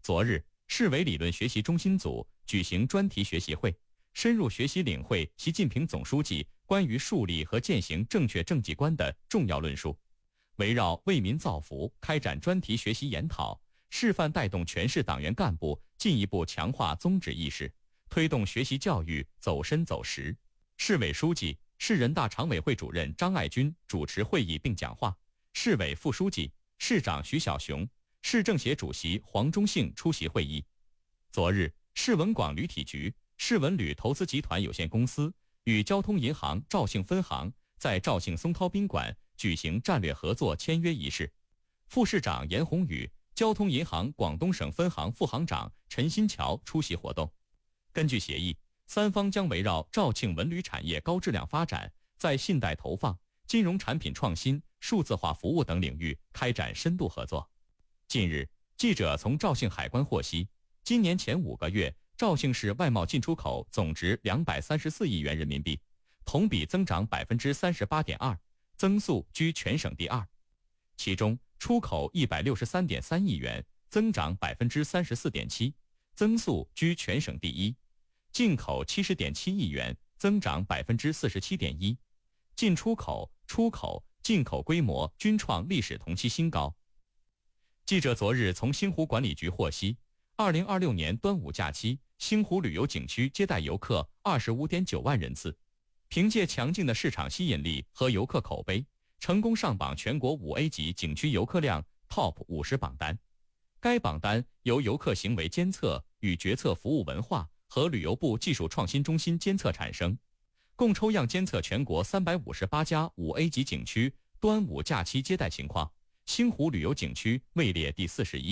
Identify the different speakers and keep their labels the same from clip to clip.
Speaker 1: 昨日，市委理论学习中心组举行专题学习会，深入学习领会习近平总书记关于树立和践行正确政绩观的重要论述。围绕为民造福开展专题学习研讨，示范带动全市党员干部进一步强化宗旨意识，推动学习教育走深走实。市委书记、市人大常委会主任张爱军主持会议并讲话，市委副书记、市长徐小雄、市政协主席黄忠信出席会议。昨日，市文广旅体局、市文旅投资集团有限公司与交通银行肇庆分行在肇庆松涛宾馆举行战略合作签约仪式。副市长严宏宇、交通银行广东省分行副行长陈新桥出席活动。根据协议，三方将围绕肇庆文旅产业高质量发展，在信贷投放、金融产品创新、数字化服务等领域开展深度合作。近日，记者从肇庆海关获悉，今年前5个月，肇庆市外贸进出口总值234亿元人民币，同比增长 38.2%， 增速居全省第2。其中，出口163.3亿元，增长 34.7%， 增速居全省第1；进口70.7亿元，增长 47.1%， 进出口、出口、进口规模均创历史同期新高。记者昨日从星湖管理局获悉，2026年端午假期，星湖旅游景区接待游客 25.9万人次，凭借强劲的市场吸引力和游客口碑，成功上榜全国5A 级景区游客量 TOP 50榜单。该榜单由游客行为监测与决策服务文化和旅游部技术创新中心监测产生，共抽样监测全国358家5A 级景区端午假期接待情况，星湖旅游景区位列第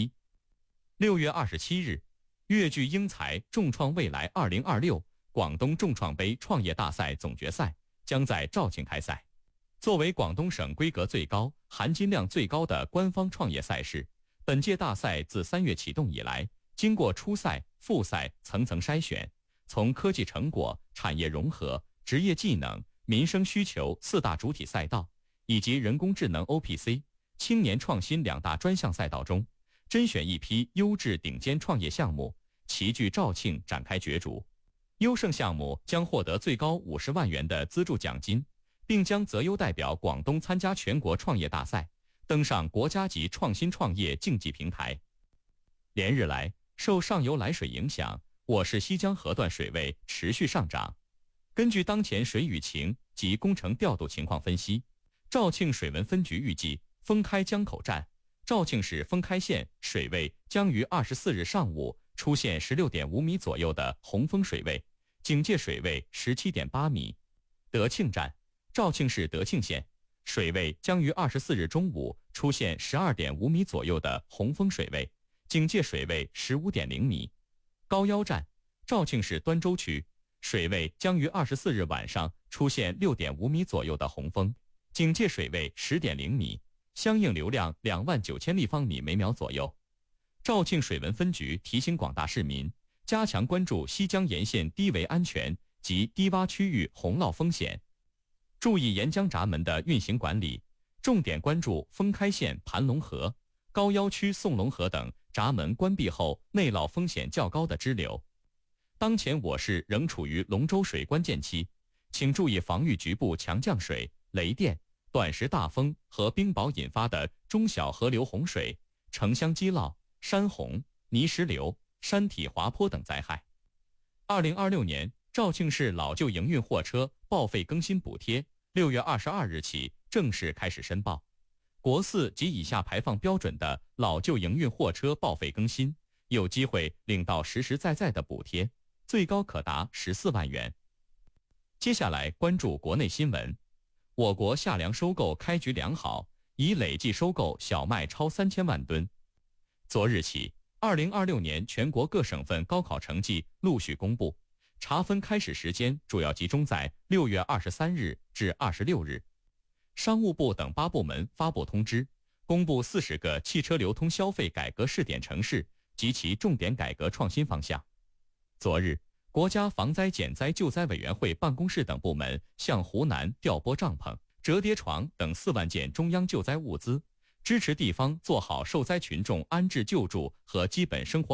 Speaker 1: 41。6月27日，粤剧英才众创未来2026广东众创杯创业大赛总决赛将在肇庆开赛。作为广东省规格最高、含金量最高的官方创业赛事，本届大赛自3月启动以来，经过初赛、复赛层层筛选，从科技成果、产业融合、职业技能、民生需求4大主体赛道，以及人工智能 OPC、青年创新2大专项赛道中，甄选一批优质顶尖创业项目，齐聚肇庆展开角逐。优胜项目将获得最高50万元的资助奖金，并将择优代表广东参加全国创业大赛，登上国家级创新创业竞技平台。连日来，受上游来水影响，我市西江河段水位持续上涨。根据当前水雨情及工程调度情况分析，肇庆水文分局预计封开江口站、肇庆市封开县水位将于24日上午出现16.5米左右的洪峰水位，警戒水位17.8米。德庆站、肇庆市德庆县水位将于24日中午出现12.5米左右的洪峰水位，警戒水位15.0米。高腰站、肇庆市端州区水位将于24日晚上出现6.5米左右的洪峰，警戒水位10.0米，相应流量29000立方米每秒左右。肇庆水文分局提醒广大市民，加强关注西江沿线低维安全及低洼区域洪涝风险，注意沿江闸门的运行管理，重点关注封开县盘龙河、高腰区宋龙河等闸门关闭后内涝风险较高的支流。当前我市仍处于龙舟水关键期，请注意防御局部强降水、雷电、短时大风和冰雹引发的中小河流洪水、城乡积涝、山洪、泥石流、山体滑坡等灾害。2026年肇庆市老旧营运货车报废更新补贴6月22日起正式开始申报。国4及以下排放标准的老旧营运货车报废更新，有机会领到实实在在的补贴，最高可达14万元。接下来关注国内新闻。我国夏粮收购开局良好，已累计收购小麦超3000万吨。昨日起，2026年全国各省份高考成绩陆续公布，查分开始时间主要集中在6月23日至26日。商务部等8部门发布通知，公布40个汽车流通消费改革试点城市及其重点改革创新方向。昨日，国家防灾减灾救灾委员会办公室等部门向湖南调拨帐篷、折叠床等4万件中央救灾物资，支持地方做好受灾群众安置救助和基本生活